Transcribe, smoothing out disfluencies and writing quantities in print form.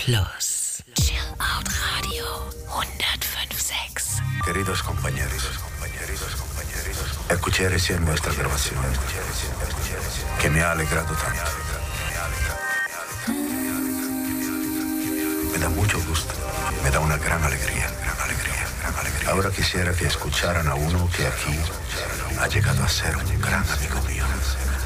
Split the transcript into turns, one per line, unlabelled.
Schluss. Chill Out Radio 105.6.
Queridos compañeros, escuché recién nuestra grabación, que me ha alegrado tanto. Me da mucho gusto, me da una gran alegría. Ahora quisiera que escucharan a uno que aquí ha llegado a ser un gran amigo mío.